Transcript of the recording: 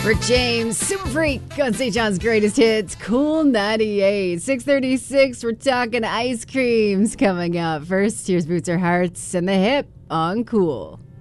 Rick James, Super Freak on St. John's Greatest Hits, Cool 98. 6:36, we're talking ice creams coming up. First, here's Boots or Hearts and the Hip on Cool.